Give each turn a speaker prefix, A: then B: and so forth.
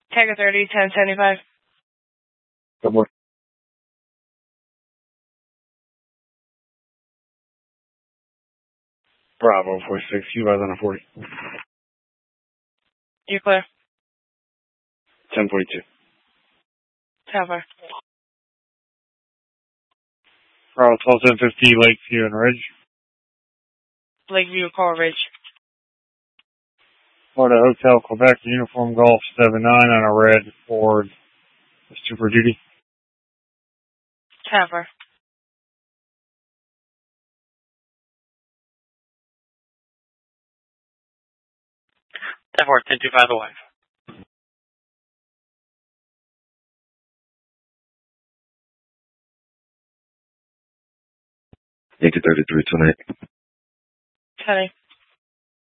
A: Tiger 30, 1075.
B: Good morning. Bravo 46, you guys on a 40.
A: You clear?
B: 1042.
A: Cover.
B: Bravo 12, 1050, Lakeview and Ridge.
A: Lakeview, Coral Ridge.
B: Florida Hotel, Quebec, Uniform Golf 79 on a red Ford Super Duty.
A: Cover.
C: Therefore, 1025 the wife.
D: Yankee 33, 28.
A: 20.